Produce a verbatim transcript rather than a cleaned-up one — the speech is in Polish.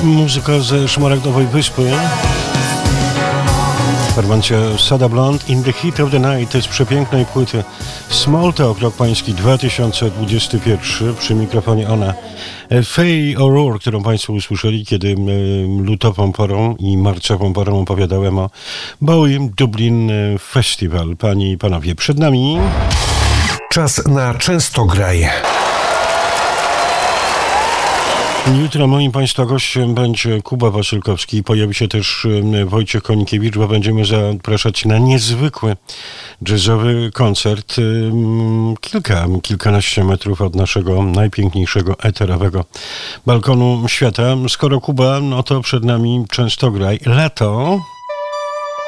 Muzyka ze Szmaragdowej Wyspy. Formacja Sada Blonde, In the Heat of the Night z przepięknej płyty Small Talk, rok pański dwa tysiące dwudziesty pierwszy. Przy mikrofonie ona Faye O'Rourke, którą Państwo usłyszeli, kiedy lutową porą i marcową porą opowiadałem o Bowie Dublin Festival. Panie i panowie, przed nami czas na Częstograj. Jutro moim Państwa gościem będzie Kuba Wasylkowski. Pojawi się też Wojciech Konikiewicz, bo będziemy zapraszać na niezwykły jazzowy koncert. Kilka, kilkanaście metrów od naszego najpiękniejszego eterowego balkonu świata. Skoro Kuba, no to przed nami Częstograj. Lato.